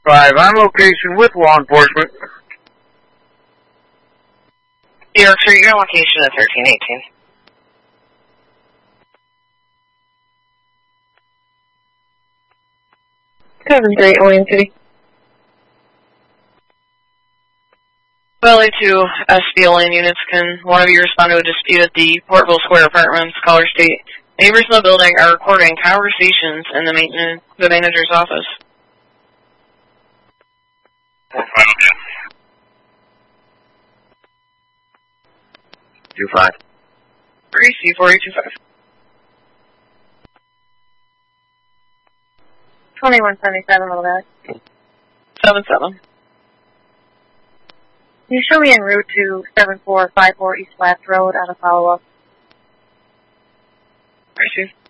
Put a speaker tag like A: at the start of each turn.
A: 5, on location with law enforcement.
B: York Street, your location is 1318.
C: 7-3, Owen City.
B: Valley 2 SBLN units, can one of you respond to a dispute at the Portville Square Apartments, Color State? Neighbors in the building are recording conversations in the manager's office.
D: 4-5, okay.
A: 2-5.
B: 3C4825.
C: 2177, all that.
B: 7-7.
C: Can you show me en route to 7454 East Last Road on a follow-up?
B: 3C.